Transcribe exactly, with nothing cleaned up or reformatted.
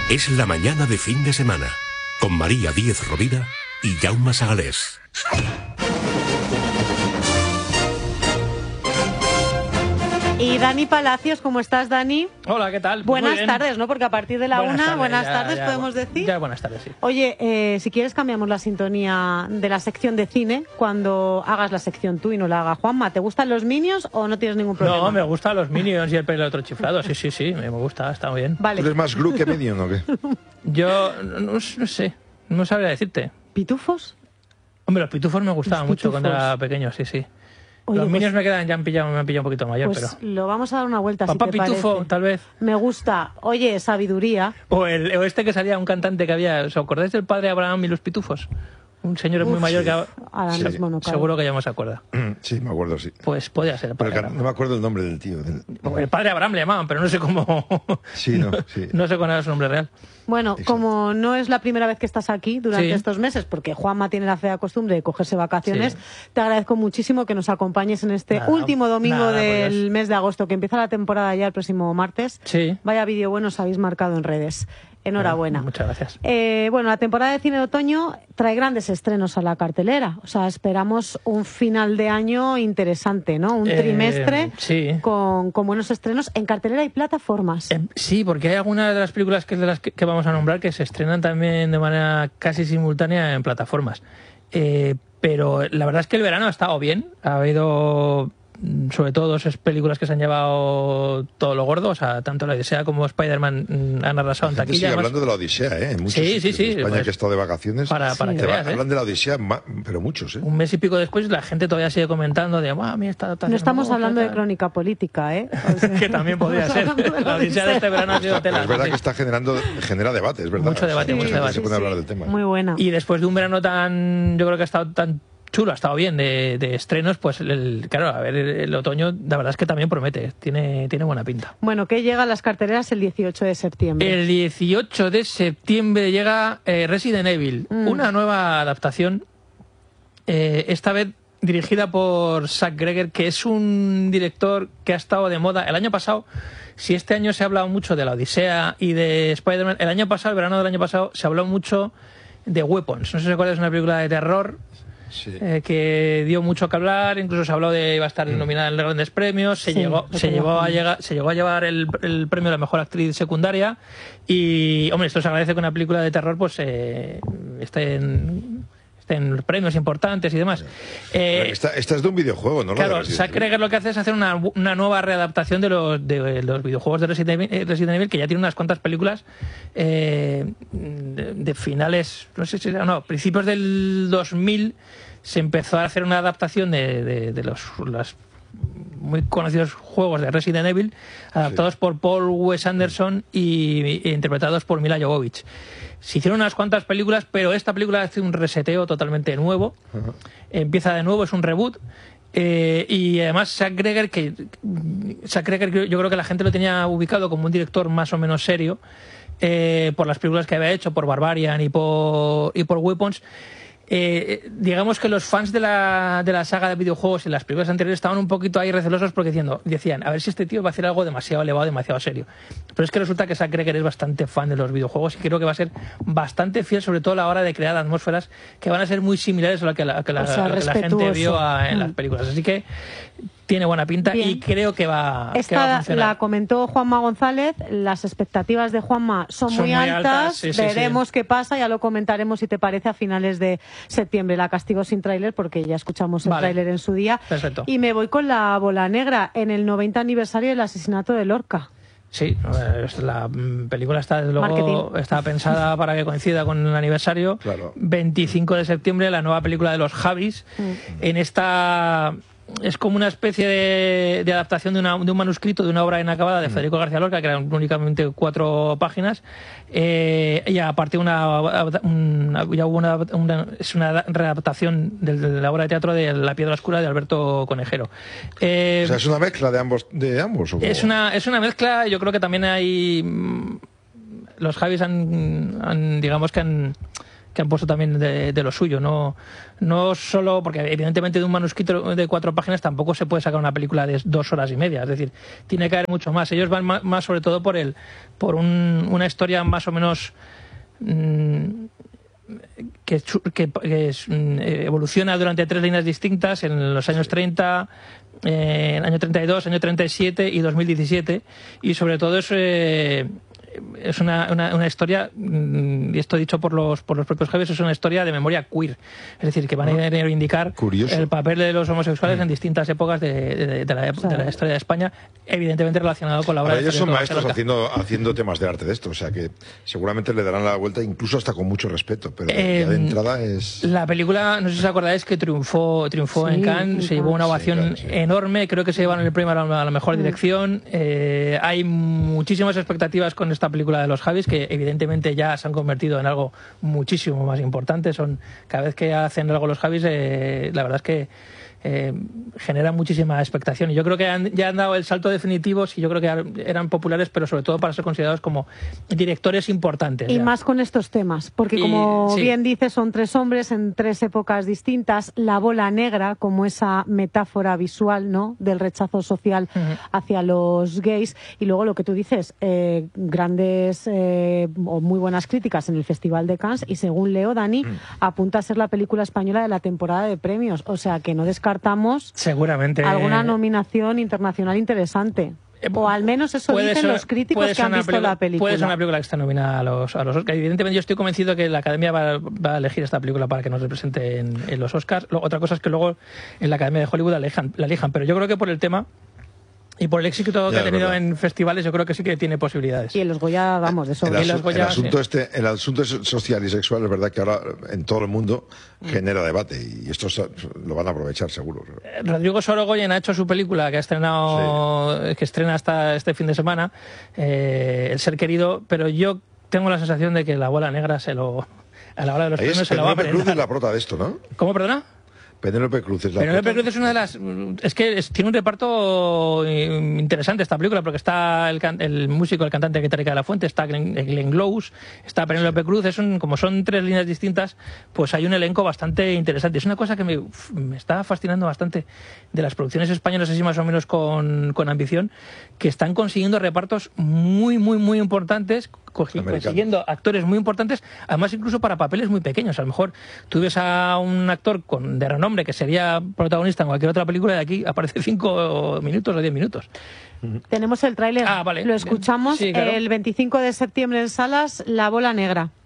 Es la mañana de fin de semana, con María Díez Rovira y Jaume Sagalés. Y Dani Palacios, ¿cómo estás, Dani? Hola, ¿qué tal? Pues buenas tardes, ¿no? Porque a partir de la buenas una, tardes, buenas ya, tardes, ya, podemos ya, decir. Ya, buenas tardes, sí. Oye, eh, si quieres cambiamos la sintonía de la sección de cine cuando hagas la sección tú y no la haga Juanma. ¿Te gustan los Minions o no tienes ningún problema? No, me gustan los Minions y el pelo otro chiflado, sí, sí, sí, me gusta, está muy bien. Vale. ¿Tú eres más Gru que Minion o qué? Yo no, no sé, no sabría decirte. ¿Pitufos? Hombre, los pitufos me gustaban Los mucho pitufos. cuando era pequeño, sí, sí. Oye, los pues, Minions me quedan, ya han pillado, me han pillado un poquito mayor, pues pero... lo vamos a dar una vuelta, Papá si te Pitufo, parece. tal vez. Me gusta. Oye, sabiduría. O, el, o este que salía, un cantante que había... ¿Os acordáis del padre Abraham y los pitufos? Un señor muy Uf, mayor sí. que... Ahora Sí. mismo no cabe. Seguro que ya me se acuerda. Sí, me acuerdo, sí. Pues podía ser el Pero padre que Abraham. no me acuerdo el nombre del tío. del- El padre Abraham le llamaban, pero no sé cómo... Sí, no, sí. No sé cuál era su nombre real. Bueno, Exacto. como no es la primera vez que estás aquí durante Sí. estos meses, porque Juanma tiene la fea costumbre de cogerse vacaciones, Sí. te agradezco muchísimo que nos acompañes en este Nada, último domingo nada, por del Dios. mes de agosto, que empieza la temporada ya el próximo martes. Sí. Vaya vídeo bueno os habéis marcado en redes. Enhorabuena. Muchas gracias. Eh, bueno, la temporada de cine de otoño trae grandes estrenos a la cartelera. O sea, esperamos un final de año interesante, ¿no? Un Eh, trimestre sí. con, con buenos estrenos en cartelera y plataformas. Eh, sí, porque hay algunas de las películas que, de las que, que vamos a nombrar que se estrenan también de manera casi simultánea en plataformas. Eh, pero la verdad es que el verano ha estado bien. Ha habido, mm, sobre todo, dos películas que se han llevado todo lo gordo. O sea, tanto La Odisea como Spider-Man mm, han arrasado en La gente taquilla. sigue Además, hablando de la Odisea, ¿eh? En muchos Sí, sí, sitios sí, de España pues, que he estado de vacaciones. para, para Sí. que te va- veas, ¿eh? hablan de la Odisea, ma- pero muchos, ¿eh? Un mes y pico después la gente todavía sigue comentando de, "Buah, a mí esta adaptación No estamos me gusta, hablando de tal". crónica política, ¿eh? O sea, Que también podría estamos ser. hablando de La Odisea de este verano ha sido Pero tela. es verdad sí. que está generando, genera debate, es verdad. Mucho debate, O sea, mucho que debate. Se puede hablar del tema. Muy buena. Y después de un verano tan, yo creo que ha estado tan chulo, ha estado bien de, de estrenos, pues el, claro, a ver, el otoño la verdad es que también promete, tiene, tiene buena pinta. Bueno, que llega a las carteleras el dieciocho de septiembre. El dieciocho de septiembre llega eh, Resident Evil, Mm. una nueva adaptación, eh, esta vez dirigida por Zack Greger, que es un director que ha estado de moda el año pasado. Si este año se ha hablado mucho de la Odisea y de Spider-Man, el año pasado, el verano del año pasado, se habló mucho de Weapons. No sé si recuerdas, una película de terror Sí. eh, que dio mucho que hablar, incluso se habló de iba a estar nominada en grandes premios, se Sí, llegó lo se tenía llegó a claro. llegar, se llegó a llevar el, el premio a la mejor actriz secundaria y hombre, esto se agradece que una película de terror pues eh, esté en esté en premios importantes y demás. Eh, Esta, esta es de un videojuego, ¿no? La de Claro, Resident Zack Evil. Greger lo que hace es hacer una, una nueva readaptación de los, de los videojuegos de Resident Evil, eh, Resident Evil, que ya tiene unas cuantas películas eh, de, de finales, no sé si no, principios del dos mil se empezó a hacer una adaptación de, de, de los, los muy conocidos juegos de Resident Evil, adaptados por Paul Wes Anderson y, e interpretados por Mila Jovovich. Se hicieron unas cuantas películas, pero esta película hace un reseteo totalmente nuevo. Ajá. Empieza de nuevo, es un reboot. Eh, y además Zack Greger, que Zack Greger yo creo que la gente lo tenía ubicado como un director más o menos serio eh, por las películas que había hecho, por Barbarian y por, y por Weapons. Eh, digamos que los fans de la, de la saga de videojuegos y las películas anteriores estaban un poquito ahí recelosos porque diciendo, decían, a ver si este tío va a hacer algo demasiado elevado, demasiado serio. Pero es que resulta que Zack Greger es bastante fan de los videojuegos y creo que va a ser bastante fiel, sobre todo a la hora de crear atmósferas que van a ser muy similares a lo que la, que la, O sea, lo que la gente respetuoso. vio a- en Mm. las películas. Así que tiene buena pinta Bien. y creo que va, que va a Esta funcionar. la comentó Juanma González, las expectativas de Juanma son, Son muy, muy altas, altas, sí, sí, veremos sí. qué pasa, ya lo comentaremos si te parece a finales de septiembre. La castigo sin tráiler porque ya escuchamos el Vale. tráiler en su día. Perfecto. Y me voy con la bola negra en el noventa aniversario del asesinato de Lorca. Sí, eh, la mm, película está desde luego Marketing. está pensada para que coincida con el aniversario. Claro. veinticinco de septiembre, la nueva película de los Javis. En esta es como una especie de, de adaptación de, una, de un manuscrito de una obra inacabada de Federico García Lorca, que eran únicamente cuatro páginas. Eh, y aparte una, una, ya hubo una, una- es una readaptación de, de la obra de teatro de La piedra oscura de Alberto Conejero. Eh, O sea, es una mezcla de ambos, de ambos. ¿o cómo? es una, es una mezcla, yo creo que también hay... mm, Los Javis han, han, digamos que han, que han puesto también de, de lo suyo. No, no solo, porque evidentemente de un manuscrito de cuatro páginas tampoco se puede sacar una película de dos horas y media. Es decir, tiene que haber mucho más. Ellos van más, más sobre todo por el, por un, una historia más o menos mmm, que, que, que es, evoluciona durante tres líneas distintas en los años treinta, eh, en año treinta y dos, año treinta y siete y dos mil diecisiete, y sobre todo es eh, es una, una, una historia, y esto dicho por los por los propios jefes, es una historia de memoria queer, es decir, que van a reivindicar Curioso. el papel de los homosexuales mm. en distintas épocas de, de, de, la, de la historia de España, evidentemente relacionado con la obra. Ahora, de ellos son Federico maestros haciendo, haciendo temas de arte de esto, o sea que seguramente le darán la vuelta, incluso hasta con mucho respeto, pero eh, ya de entrada es... La película, no sé si os acordáis, que triunfó triunfó sí, en Cannes, se llevó una ovación sí, claro, sí. enorme, creo que se llevaron el premio a la, a la mejor mm. dirección. Eh, hay muchísimas expectativas con esta película de los Javis, que evidentemente ya se han convertido en algo muchísimo más importante. Son cada vez que hacen algo los Javis, eh, la verdad es que eh, genera muchísima expectación, y yo creo que han, ya han dado el salto definitivo. Sí, yo creo que eran populares, pero sobre todo para ser considerados como directores importantes. Y ya. más con estos temas, porque y, como sí. bien dices, son tres hombres en tres épocas distintas. La bola negra, como esa metáfora visual, ¿no?, del rechazo social uh-huh. hacia los gays, y luego lo que tú dices, eh, grandes eh, o muy buenas críticas en el Festival de Cannes, y según leo, Dani, uh-huh. apunta a ser la película española de la temporada de premios, o sea que no descartamos seguramente alguna nominación internacional interesante. O al menos eso dicen ser, los críticos que han visto película, la película. Puede ser una película que está nominada a los, a los Oscars. Evidentemente yo estoy convencido que la Academia va, va a elegir esta película para que nos represente en, en los Oscars. Luego, otra cosa es que luego en la Academia de Hollywood la elijan, la elijan, pero yo creo que por el tema y por el éxito ya, que ha tenido en festivales, yo creo que sí que tiene posibilidades. Y en los Goya, vamos, de eso. El, asu los Goya, el asunto sí. este, el asunto social y sexual es verdad que ahora en todo el mundo genera debate, y esto lo van a aprovechar seguro. Rodrigo Sorogoyen ha hecho su película que ha estrenado, sí. que estrena hasta este fin de semana, eh, El ser querido, pero yo tengo la sensación de que la bola negra se lo a la hora de los Ahí premios es, se lo va a Penélope Cruz es la prota de esto, ¿no? ¿Cómo, perdona? Penélope Cruz es la Penélope Cruz es una de las... Es que es, tiene un reparto interesante esta película, porque está el, el músico, el cantante Guitarrica de la Fuente, está Glenn, Glenn Close, está Penélope Cruz. Es un, como son tres líneas distintas, pues hay un elenco bastante interesante. Es una cosa que me, me está fascinando bastante de las producciones españolas, así más o menos con, con ambición, que están consiguiendo repartos muy, muy, muy importantes, consiguiendo actores muy importantes, además incluso para papeles muy pequeños. A lo mejor tú ves a un actor con de renombre que sería protagonista en cualquier otra película, de aquí aparece cinco minutos o diez minutos. Tenemos el tráiler, ah, vale. Lo escuchamos, sí, claro. El veinticinco de septiembre en salas, La bola negra.